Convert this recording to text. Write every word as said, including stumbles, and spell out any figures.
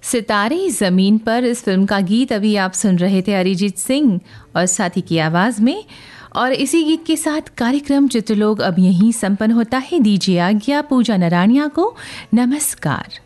सितारे ज़मीन पर इस फिल्म का गीत अभी आप सुन रहे थे अरिजीत सिंह और साथी की आवाज़ में। और इसी गीत के साथ कार्यक्रम चित्रलोक अब यहीं संपन्न होता है। दीजिए आज्ञा। पूजा नरानिया को नमस्कार।